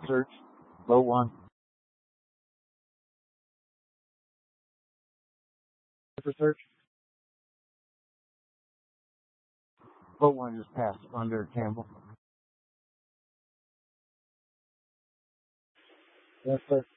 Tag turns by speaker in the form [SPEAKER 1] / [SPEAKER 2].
[SPEAKER 1] search. Vote 1. For search. Vote 1 just passed under Campbell. Yes, sir.